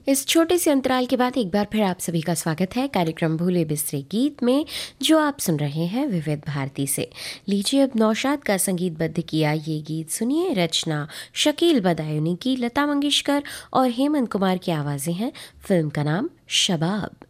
इस छोटे से अंतराल के बाद एक बार फिर आप सभी का स्वागत है कार्यक्रम भूले बिसरे गीत में, जो आप सुन रहे हैं विविध भारती से। लीजिए अब नौशाद का संगीतबद्ध किया ये गीत सुनिए। रचना शकील बदायूनी की, लता मंगेशकर और हेमंत कुमार की आवाज़ें हैं। फिल्म का नाम शबाब।